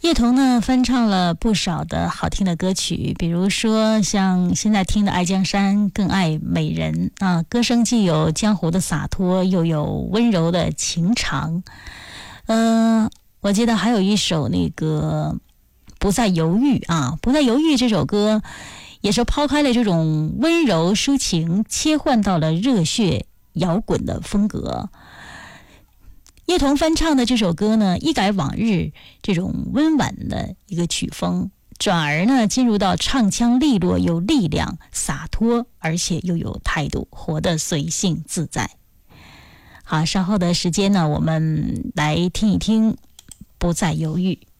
叶童呢翻唱了不少的好听的歌曲，比如说像现在听的《爱江山更爱美人》啊，歌声既有江湖的洒脱，又有温柔的情长。我记得还有一首那个不再犹豫啊，不再犹豫这首歌也是抛开了这种温柔抒情，切换到了热血摇滚的风格。叶童翻唱的这首歌呢，一改往日这种温婉的一个曲风，转而呢进入到唱腔利落有力量，洒脱而且又有态度，活得随性自在。好，稍后的时间呢，我们来听一听不再犹豫。